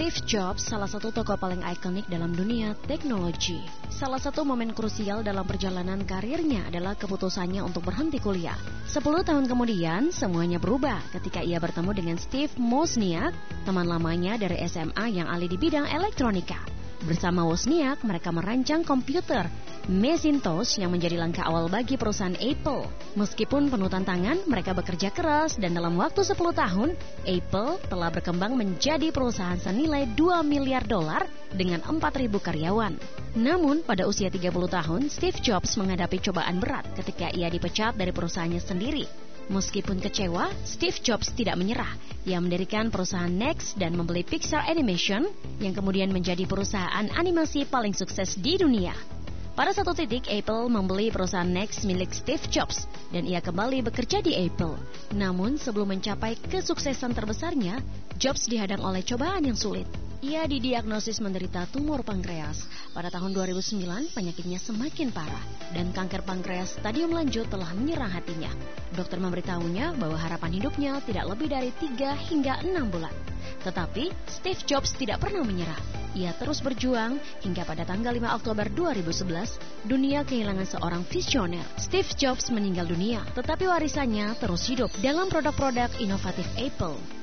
Steve Jobs salah satu tokoh paling ikonik dalam dunia teknologi. Salah satu momen krusial dalam perjalanan karirnya adalah keputusannya untuk berhenti kuliah. 10 tahun kemudian, semuanya berubah ketika ia bertemu dengan Steve Wozniak, teman lamanya dari SMA yang ahli di bidang elektronika. Bersama Wozniak, mereka merancang komputer Macintosh yang menjadi langkah awal bagi perusahaan Apple. Meskipun penuh tantangan, mereka bekerja keras dan dalam waktu 10 tahun, Apple telah berkembang menjadi perusahaan senilai $2 miliar dengan 4.000 karyawan. Namun, pada usia 30 tahun, Steve Jobs menghadapi cobaan berat ketika ia dipecat dari perusahaannya sendiri. Meskipun kecewa, Steve Jobs tidak menyerah. Ia mendirikan perusahaan Next dan membeli Pixar Animation yang kemudian menjadi perusahaan animasi paling sukses di dunia. Pada satu titik, Apple membeli perusahaan Next milik Steve Jobs dan ia kembali bekerja di Apple. Namun, sebelum mencapai kesuksesan terbesarnya, Jobs dihadang oleh cobaan yang sulit. Ia didiagnosis menderita tumor pankreas. Pada tahun 2009, penyakitnya semakin parah dan kanker pankreas stadium lanjut telah menyerang hatinya. Dokter memberitahunya bahwa harapan hidupnya tidak lebih dari 3 hingga 6 bulan. Tetapi, Steve Jobs tidak pernah menyerah. Ia terus berjuang hingga pada tanggal 5 Oktober 2011, dunia kehilangan seorang visioner. Steve Jobs meninggal dunia, tetapi warisannya terus hidup dalam produk-produk inovatif Apple.